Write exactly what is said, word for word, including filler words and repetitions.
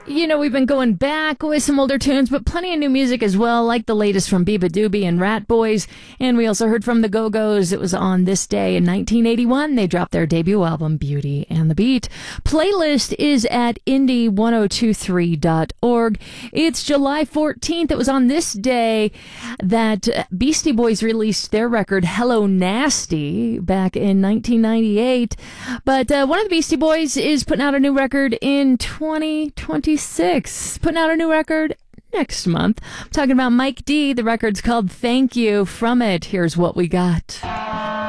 You know, we've been going back with some older tunes, but plenty of new music as well, like the latest from Biba Doobie and Rat Boys. And we also heard from the Go-Go's. It was on this day in nineteen eighty-one. They dropped their debut album, Beauty and the Beat. Playlist is at indie ten twenty-three dot org. It's July fourteenth. It was on this day that Beastie Boys released their record, Hello Nasty, back in nineteen ninety-eight. But uh, one of the Beastie Boys is putting out a new record in twenty twenty-six. Putting out a new record next month. I'm talking about Mike D. The record's called Thank You. From it, here's what we got.